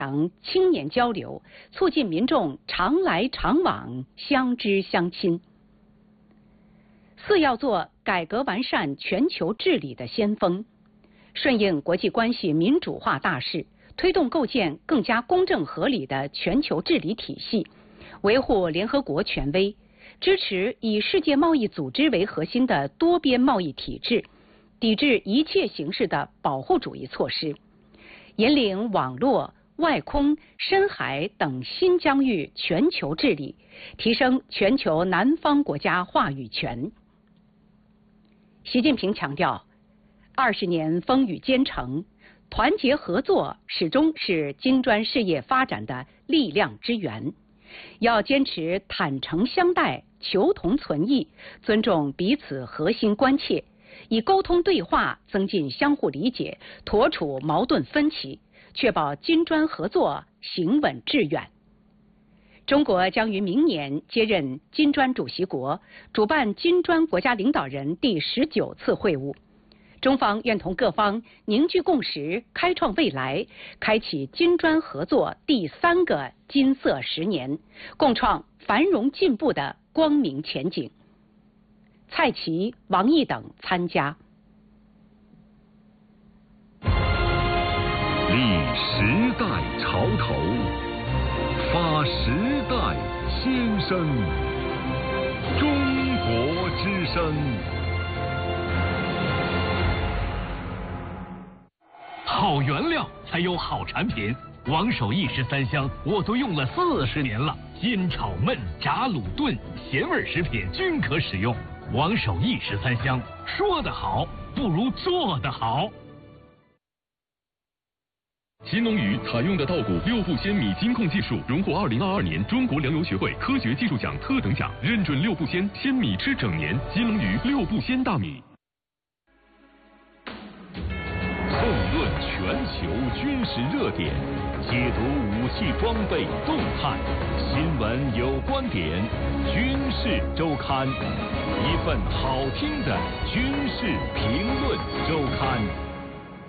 强青年交流，促进民众常来常往、相知相亲。四要做改革完善全球治理的先锋，顺应国际关系民主化大势，推动构建更加公正合理的全球治理体系，维护联合国权威，支持以世界贸易组织为核心的多边贸易体制，抵制一切形式的保护主义措施，引领网络、外空、深海等新疆域全球治理，提升全球南方国家话语权。习近平强调，20年风雨兼程，团结合作始终是金砖事业发展的力量之源。要坚持坦诚相待、求同存异，尊重彼此核心关切，以沟通对话增进相互理解，妥处矛盾分歧，确保金砖合作行稳致远。中国将于明年接任金砖主席国，主办金砖国家领导人第19次会晤。中方愿同各方凝聚共识，开创未来，开启金砖合作第3个金色10年，共创繁荣进步的光明前景。蔡奇、王毅等参加。 立时代潮头，发时代先声，中国之声。 好原料才有好产品，王守义13香我都用了40年了，煎炒焖炸卤炖咸味食品均可使用。王守义13香，说得好不如做得好。 新农语采用的稻谷6步鲜米金控技术荣获2022年中国粮油学会科学技术奖特等奖，认准6步鲜米吃整年。新农语6步鲜大米。 纵论全球军事热点，解读武器装备动态，新闻有观点，军事周刊，一份好听的军事评论周刊。